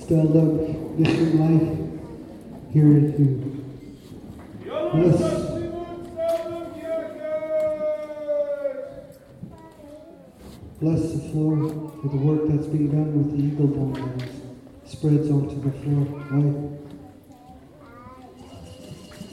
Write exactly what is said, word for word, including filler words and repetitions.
Still look, District Life, here to bless. Bless the floor for the work that's being done with the Eagle Bomb that spreads onto the floor. Right?